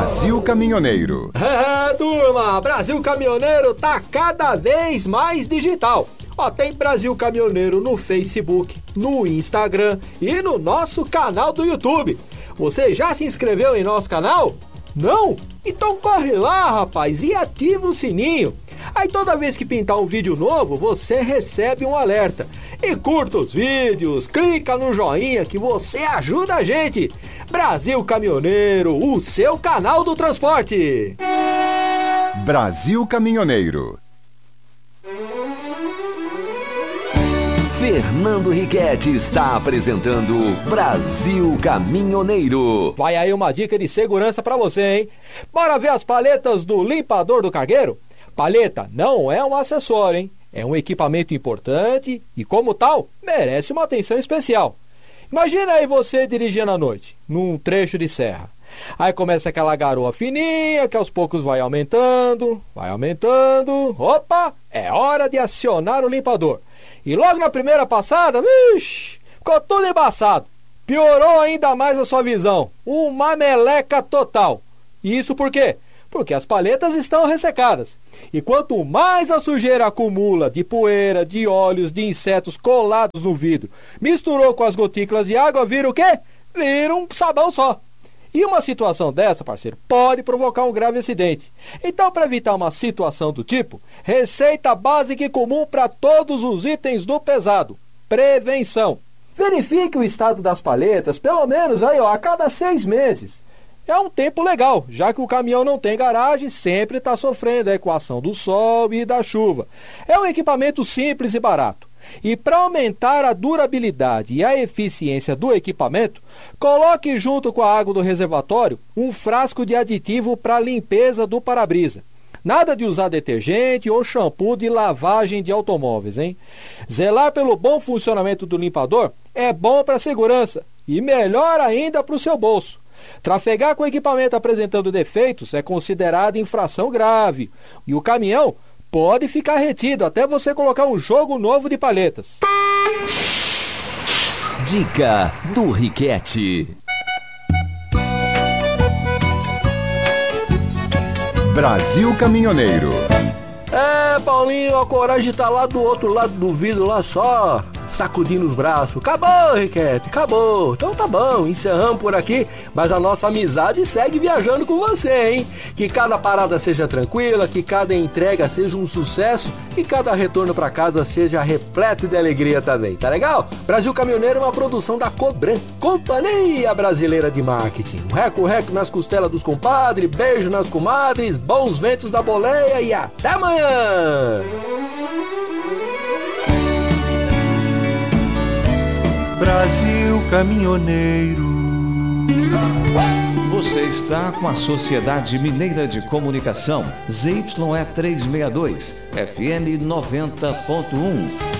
Brasil Caminhoneiro. Turma, Brasil Caminhoneiro tá cada vez mais digital. Ó, tem Brasil Caminhoneiro no Facebook, no Instagram e no nosso canal do YouTube. Você já se inscreveu em nosso canal? Não? Então corre lá, rapaz, e ativa o sininho. Aí toda vez que pintar um vídeo novo, você recebe um alerta. E curta os vídeos, clica no joinha que você ajuda a gente. Brasil Caminhoneiro, o seu canal do transporte. Brasil Caminhoneiro. Fernando Riquetti está apresentando Brasil Caminhoneiro. Vai aí uma dica de segurança para você, hein? Bora ver as paletas do limpador do cargueiro? Paleta não é um acessório, hein? É um equipamento importante e, como tal, merece uma atenção especial. Imagina aí você dirigindo à noite, num trecho de serra. Aí começa aquela garoa fininha que aos poucos vai aumentando. Opa, é hora de acionar o limpador. E logo na primeira passada, ficou tudo embaçado. Piorou ainda mais a sua visão. Uma meleca total. E isso por quê? Porque as paletas estão ressecadas. E quanto mais a sujeira acumula de poeira, de óleos, de insetos colados no vidro, misturou com as gotículas de água, vira o quê? Vira um sabão só. E uma situação dessa, parceiro, pode provocar um grave acidente. Então, para evitar uma situação do tipo, receita básica e comum para todos os itens do pesado: prevenção. Verifique o estado das paletas, pelo menos aí, a cada 6 meses. É um tempo legal, já que o caminhão não tem garagem, sempre está sofrendo a equação do sol e da chuva. É um equipamento simples e barato. E para aumentar a durabilidade e a eficiência do equipamento, coloque junto com a água do reservatório um frasco de aditivo para limpeza do para-brisa. Nada de usar detergente ou shampoo de lavagem de automóveis, hein? Zelar pelo bom funcionamento do limpador é bom para a segurança e melhor ainda para o seu bolso. Trafegar com equipamento apresentando defeitos é considerado infração grave e o caminhão pode ficar retido até você colocar um jogo novo de paletas. Dica do Riquetti. Brasil Caminhoneiro. Paulinho, a coragem tá lá do outro lado do vidro, lá só sacudindo os braços. Acabou, Riquetti, acabou. Então tá bom, encerramos por aqui, mas a nossa amizade segue viajando com você, hein? Que cada parada seja tranquila, que cada entrega seja um sucesso e cada retorno para casa seja repleto de alegria também, tá legal? Brasil Caminhoneiro é uma produção da Cobran, Companhia Brasileira de Marketing. Reco nas costelas dos compadres, beijo nas comadres, bons ventos da boleia e até amanhã! Brasil Caminhoneiro. Você está com a Sociedade Mineira de Comunicação, ZYE 362, FM 90.1.